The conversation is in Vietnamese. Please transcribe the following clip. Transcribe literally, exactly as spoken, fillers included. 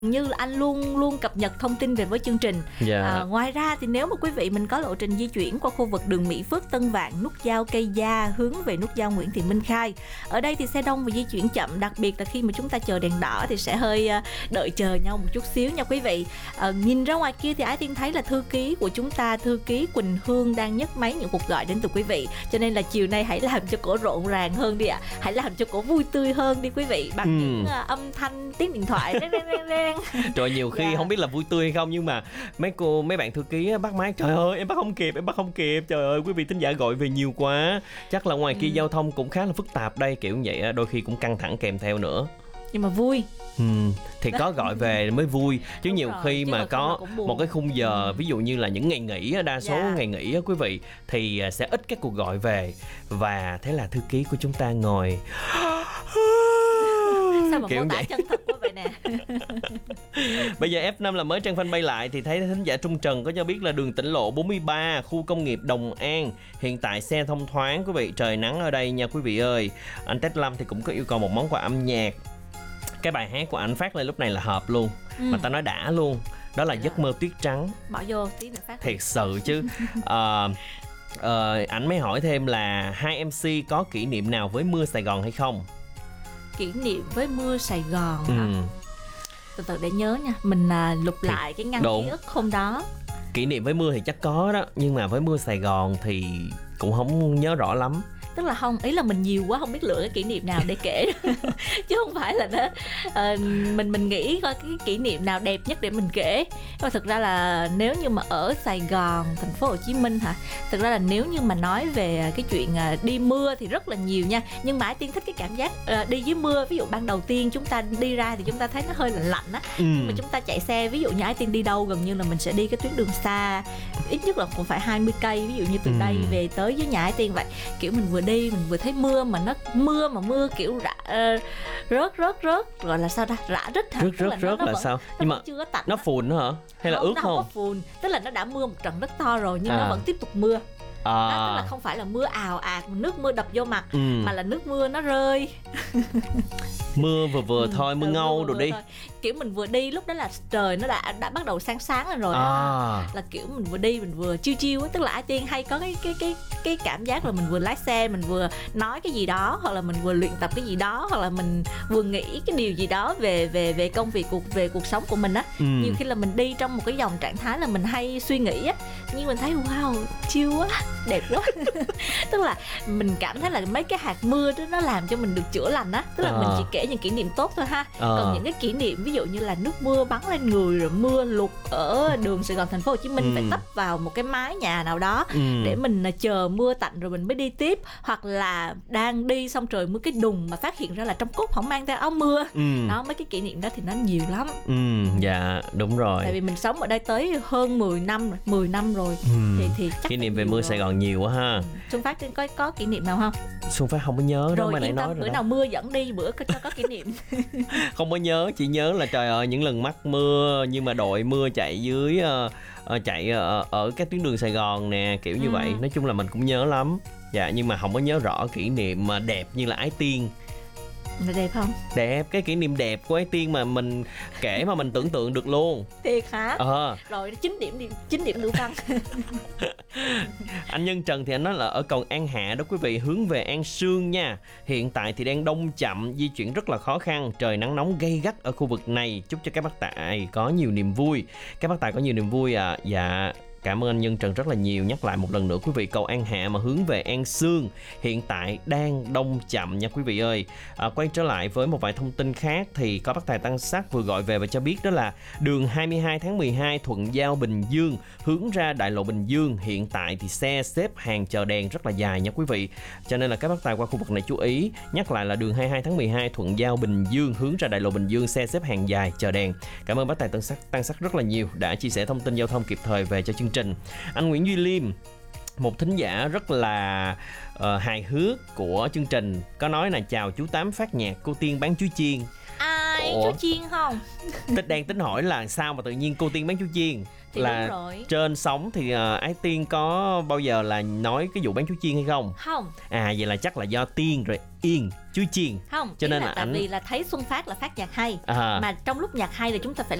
Như là anh luôn luôn cập nhật thông tin về với chương trình. Dạ. À, ngoài ra thì nếu mà quý vị mình có lộ trình di chuyển qua khu vực đường Mỹ Phước Tân Vạn, nút giao Cây Gia hướng về nút giao Nguyễn Thị Minh Khai, ở đây thì xe đông và di chuyển chậm, đặc biệt là khi mà chúng ta chờ đèn đỏ thì sẽ hơi đợi chờ nhau một chút xíu nha quý vị. À, nhìn ra ngoài kia thì Ái Tiên thấy là thư ký của chúng ta, thư ký Quỳnh Hương đang nhấc máy những cuộc gọi đến từ quý vị, cho nên là chiều nay hãy làm cho cổ rộn ràng hơn đi ạ, à. Hãy làm cho cổ vui tươi hơn đi quý vị bằng ừ. những uh, âm thanh tiếng điện thoại. Trời, nhiều khi dạ. không biết là vui tươi hay không, nhưng mà mấy cô mấy bạn thư ký bắt máy, trời ơi em bắt không kịp, em bắt không kịp, trời ơi quý vị thính giả gọi về nhiều quá, chắc là ngoài ừ. kia giao thông cũng khá là phức tạp đây, kiểu như vậy đôi khi cũng căng thẳng kèm theo nữa. Nhưng mà vui. Ừ, thì có gọi về mới vui chứ. Đúng nhiều rồi, khi mà có một cái khung giờ ừ. ví dụ như là những ngày nghỉ, đa số yeah. ngày nghỉ quý vị thì sẽ ít các cuộc gọi về, và thế là thư ký của chúng ta ngồi sao mà kiểu mô tả chân thật quá vậy nè. Bây giờ ép năm là mới trang fanpage lại thì thấy thính giả Trung Trần có cho biết là đường tỉnh lộ bốn mươi ba, khu công nghiệp Đồng An, hiện tại xe thông thoáng quý vị, trời nắng ở đây nha quý vị ơi. Anh Tết Lâm thì cũng có yêu cầu một món quà âm nhạc. Cái bài hát của anh phát lên lúc này là hợp luôn, ừ. mà ta nói đã luôn, đó là Giấc Mơ Tuyết Trắng. Bỏ vô tí nữa phát. Thiệt sự chứ. à, à, Ảnh mới hỏi thêm là hai em xê có kỷ niệm nào với mưa Sài Gòn hay không? Kỷ niệm với mưa Sài Gòn hả? Ừ. Từ từ để nhớ nha, mình à, lục thì lại cái ngăn ký ức hôm đó. Kỷ niệm với mưa thì chắc có đó, nhưng mà với mưa Sài Gòn thì cũng không nhớ rõ lắm. Tức là không, ý là mình nhiều quá không biết lựa cái kỷ niệm nào để kể. Chứ không phải là đó uh, mình mình nghĩ coi cái kỷ niệm nào đẹp nhất để mình kể. Nhưng mà thực ra là nếu như mà ở Sài Gòn, thành phố Hồ Chí Minh hả, thực ra là nếu như mà nói về cái chuyện uh, đi mưa thì rất là nhiều nha. Nhưng mà Ái Tiên thích cái cảm giác uh, đi dưới mưa. Ví dụ ban đầu tiên chúng ta đi ra thì chúng ta thấy nó hơi lạnh lạnh á, ừ. nhưng mà chúng ta chạy xe, ví dụ như Ái Tiên đi đâu gần như là mình sẽ đi cái tuyến đường xa, ít nhất là cũng phải hai mươi cây, ví dụ như từ ừ. đây về tới với nhà Ái Tiên vậy. Kiểu mình vừa đi mình vừa thấy mưa, mà nó mưa mà mưa kiểu rã, uh, rớt rớt rớt gọi là sao ta, rã rít hả? Rớt rớt rớt là, là sao? Nhưng mà chưa có tạnh, nó phùn hả hay là không, ướt nó không? Không có phùn, tức là nó đã mưa một trận rất to rồi nhưng à. nó vẫn tiếp tục mưa. À. Đó, tức là không phải là mưa ào ạt, nước mưa đập vô mặt, ừ. mà là nước mưa nó rơi. Mưa vừa vừa ừ, thôi, mưa ừ, ngâu rồi đi thôi. Kiểu mình vừa đi lúc đó là trời nó đã đã bắt đầu sáng sáng lên rồi, à. là kiểu mình vừa đi mình vừa chiêu chiêu á, tức là Ái Tiên hay có cái cái cái cái cảm giác là mình vừa lái xe mình vừa nói cái gì đó, hoặc là mình vừa luyện tập cái gì đó, hoặc là mình vừa nghĩ cái điều gì đó về về về công việc, cuộc về cuộc sống của mình á. ừ. Nhiều khi là mình đi trong một cái dòng trạng thái là mình hay suy nghĩ á, nhưng mình thấy wow chill quá, đẹp quá. Tức là mình cảm thấy là mấy cái hạt mưa đó nó làm cho mình được chữa lành á, tức là à. mình chỉ kể những kỷ niệm tốt thôi ha. à. Còn những cái kỷ niệm ví dụ như là nước mưa bắn lên người, rồi mưa lụt ở đường Sài Gòn thành phố Hồ Chí Minh, ừ. phải tấp vào một cái mái nhà nào đó ừ. để mình chờ mưa tạnh rồi mình mới đi tiếp, hoặc là đang đi xong trời mưa cái đùng mà phát hiện ra là trong cốp không mang theo áo mưa. ừ. Đó, mấy cái kỷ niệm đó thì nó nhiều lắm. ừ, dạ đúng rồi, tại vì mình sống ở đây tới hơn mười năm mười năm rồi. ừ. thì thì chắc kỷ niệm về mưa rồi. Sài Gòn nhiều quá ha. Xuân Phát có có kỷ niệm nào không? Xuân Phát không có nhớ đó, mà nãy nói rồi bữa đó. nào mưa dẫn đi, bữa cho có kỷ niệm. Không có nhớ, chỉ nhớ là trời ơi những lần mắc mưa, nhưng mà đội mưa chạy dưới uh, uh, chạy uh, ở các tuyến đường Sài Gòn nè, kiểu như ừ. vậy. Nói chung là mình cũng nhớ lắm. Dạ, nhưng mà không có nhớ rõ kỷ niệm mà đẹp như là Ái Tiên. Là đẹp không? Đẹp, cái kỷ niệm đẹp của Ái Tiên mà mình kể mà mình tưởng tượng được luôn. Thiệt hả? Ờ. Rồi chín điểm điểm chín điểm đủ văn. Anh Nhân Trần thì anh nói là ở cầu An Hạ đó quý vị, hướng về An Sương nha. Hiện tại thì đang đông chậm, di chuyển rất là khó khăn, trời nắng nóng gay gắt ở khu vực này. Chúc cho các bác tài có nhiều niềm vui. Các bác tài có nhiều niềm vui à. Dạ. Cảm ơn anh Nhân Trần rất là nhiều. Nhắc lại một lần nữa quý vị, cầu An Hạ mà hướng về An Sương hiện tại đang đông chậm nha quý vị ơi. à, Quay trở lại với một vài thông tin khác thì có bác tài Tăng Sắc vừa gọi về và cho biết đó là đường hai mươi hai tháng mười hai Thuận Giao Bình Dương hướng ra đại lộ Bình Dương, hiện tại thì xe xếp hàng chờ đèn rất là dài nha quý vị. Cho nên là các bác tài qua khu vực này chú ý. Nhắc lại là đường hai mươi hai tháng mười hai Thuận Giao Bình Dương hướng ra đại lộ Bình Dương, xe xếp hàng dài chờ đèn. Cảm ơn bác tài Tăng Sắc, Tăng Sắc rất là nhiều đã chia sẻ thông tin giao thông kịp thời về cho chương trình. Anh Nguyễn Duy Liêm, một thính giả rất là uh, hài hước của chương trình, có nói là chào chú Tám phát nhạc, cô Tiên bán chuối chiên. À Ai Ủa? chú Chiên không? Tích đang tính hỏi là sao mà tự nhiên cô Tiên bán chú chiên. Thì Là đúng rồi. trên sóng thì uh, Ái Tiên có bao giờ là nói cái vụ bán chú chiên hay không? Không. À vậy là chắc là do Tiên rồi Yên chú chiên. Không, Cho ý nên là là tại ảnh- vì là thấy Xuân Phát là phát nhạc hay, À. mà trong lúc nhạc hay thì chúng ta phải